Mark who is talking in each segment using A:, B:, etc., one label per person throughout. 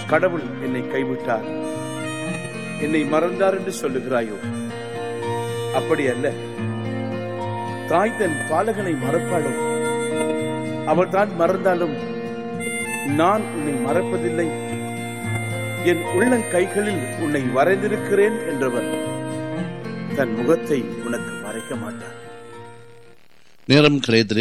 A: கடவுள் என்னை கைவிட்டார், என்னை மறந்தார் என்று சொல்லுகிறாயோ? அப்படி அல்ல. தாய் தன் பாலகனை மறப்பாளோ? அவள் தான் மறந்தாலும் நான் உன்னை மறப்பதில்லை. என் உள்ளங்கைகளில் உன்னை வரைந்திருக்கிறேன் என்றவர் தன் முகத்தை உனக்கு மறைக்க மாட்டார்.
B: நேரம் கலையத்திலே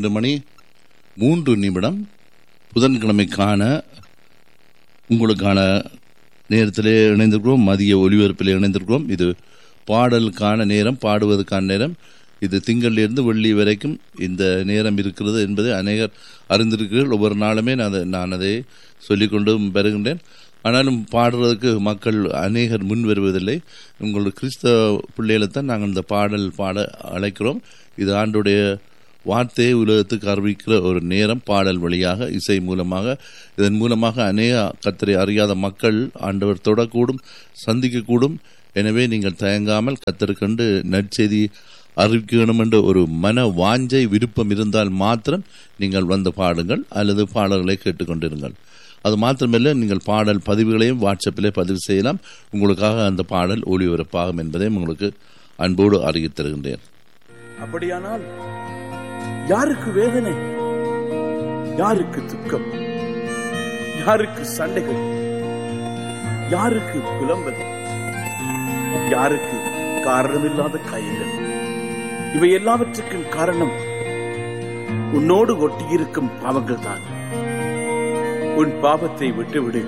B: 12:03 புதன்கிழமைக்கான உங்களுக்கான நேரத்திலே இணைந்திருக்கிறோம். மதிய ஒலிபரப்பிலே இணைந்திருக்கிறோம். இது பாடலுக்கான நேரம், பாடுவதற்கான நேரம். இது திங்களிலிருந்து வெள்ளி வரைக்கும் இந்த நேரம் இருக்கிறது என்பதை அநேகர் அறிந்திருக்கிறீர்கள். ஒவ்வொரு நாளுமே நான் அதை சொல்லிக்கொண்டு வருகின்றேன். ஆனாலும் பாடுறதுக்கு மக்கள் அநேகர் முன் வருவதில்லை. உங்களுடைய கிறிஸ்தவ பிள்ளைகளைத்தான் நாங்கள் இந்த பாடல் பாட அழைக்கிறோம். இது ஆண்டுடைய வார்த்தையை உலகத்துக்கு அறிவிக்கிற ஒரு நேரம். பாடல் வழியாக, இசை மூலமாக, இதன் மூலமாக அநேக கர்த்தரை அறியாத மக்கள் ஆண்டவர் தொடக்கூடும், சந்திக்கக்கூடும். எனவே நீங்கள் தயங்காமல் கர்த்தருக்கண்டு நற்செய்தி அறிவிக்க வேண்டும் என்ற ஒரு மன வாஞ்சை, விருப்பம் இருந்தால் மாத்திரம் நீங்கள் வந்து பாடுங்கள் அல்லது பாடல்களை கேட்டுக்கொண்டிருங்கள். அது மாத்திரமல்ல, நீங்கள் பாடல் பதிவுகளையும் வாட்ஸ்அப்பிலே பதிவு செய்யலாம். உங்களுக்காக அந்த பாடல் ஒளிபரப்பாகும் என்பதையும் உங்களுக்கு அன்போடு அறிவித்து தருகின்றேன்.
A: அப்படியானால் யாருக்கு வேதனை, யாருக்கு துக்கம், யாருக்கு சண்டைகள், யாருக்கு புலம்பல், யாருக்கு காரணமில்லாத காயங்கள்? இவை எல்லாவற்றுக்கும் காரணம் உன்னோடு ஒட்டியிருக்கும் பாவங்கள் தான். உன் பாவத்தை விட்டுவிடு,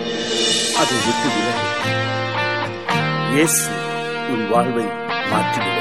A: அதை விட்டுவிட இயேசு உன் வாழ்வை மாற்றிவிட.